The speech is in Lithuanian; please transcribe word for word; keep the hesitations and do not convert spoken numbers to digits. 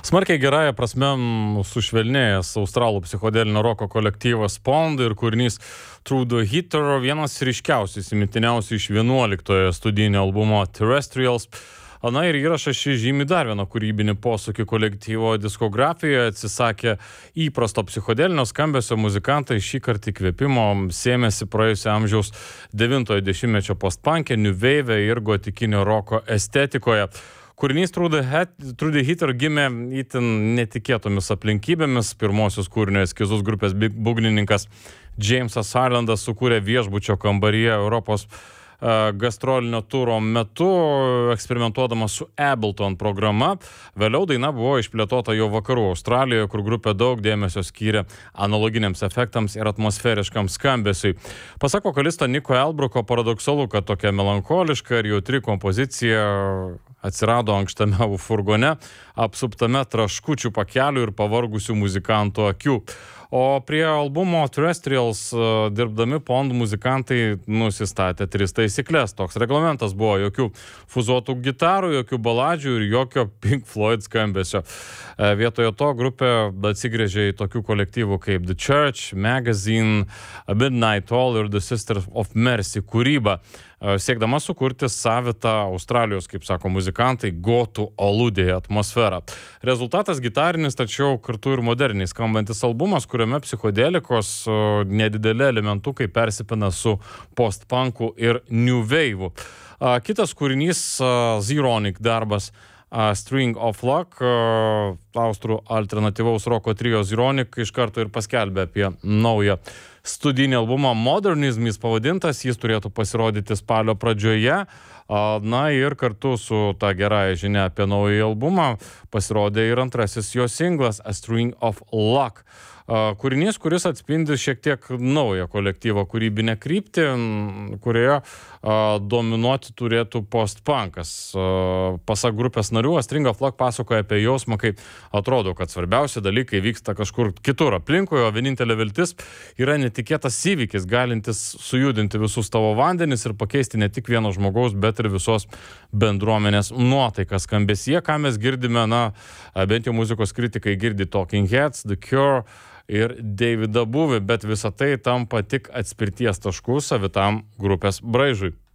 Smarkiai gerąją prasme sušvelnėjęs australų psichodelinio roko kolektyvas Pond ir kūrinys Through the Heater, vienas ryškiausių, įsimintiniausių iš vienuoliktojo studijinio albumo Terrestrials. Na ir įrašas šį žymi dar vieną kūrybinį posūkį kolektyvo diskografijoje. Atsisakė įprasto psichodelinio skambesio muzikantai šį kartą įkvėpimo sėmėsi praėjusio amžiaus devintojo dešimtmečio postpunke, new wave ir gotikinio roko estetikoje. Kūrinys Through the, Head, Through the Heater gimė itin netikėtomis aplinkybėmis. Pirmosius kūrinio eskizus grupės būgnininkas Jamesas Irelandas sukūrė viešbučio kambaryje Europos uh, gastrolinio turo metu, eksperimentuodamas su Ableton programa. Vėliau daina buvo išplėtota jau vakarų Australijoje, kur grupė daug dėmesio skyrė analoginiams efektams ir atmosferiškam skambesiui. Pasak vokalisto Niko Elbruko, paradoksalu, kad tokia melancholiška ir jautri kompozicija atsirado ankštame furgone, apsuptame traškučių pakelių ir pavargusių muzikantų akių. O prie albumo Terrestrials dirbdami Pond muzikantai nusistatė tris taisyklės. Toks reglamentas buvo: jokių fuzuotų gitarų, jokių baladžių ir jokio Pink Floyd skambesio. Vietoje to grupė atsigrėžė į tokių kolektyvų kaip The Church, Magazine, Midnight Oil ir The Sisters of Mercy kūrybą, siekdama sukurti savitą Australijos, kaip sako muzikantai, gotų aludėje atmosferą. Rezultatas gitarinis, tačiau kartu ir moderniai skambantis albumas, kuriame psichodelikos nedideli elementukai persipina su postpunku ir new wave. Kitas kūrinys, Zironic darbas String of Luck, austrų alternatyvaus roko trio Zironic iš karto ir paskelbė apie naują studijinį albumą Modernism, jis pavadintas, jis turėtų pasirodyti spalio pradžioje. Na ir kartu su ta gerąja žinia apie naują albumą pasirodė ir antrasis jo singlas A String of Luck. Kūrinys, kuris atspindi šiek tiek naują kolektyvo kūrybinę kryptį, kurioje dominuoti turėtų postpunkas. Pasak grupės narių, A String of Luck pasakoja apie jausmą, kai atrodo, kad svarbiausi dalykai vyksta kažkur kitur aplinkoje, o vienintelė viltis yra netikėtas įvykis, galintis sujudinti visus tavo vandenis ir pakeisti ne tik vieno žmogaus, bet ir visos bendruomenės nuotaiką skambesyje, ką mes girdime, na, bent jau muzikos kritikai girdi Talking Heads, The Cure ir Davidą Bowie, bet visa tai tampa tik atspirties taškų savitam grupės braižui.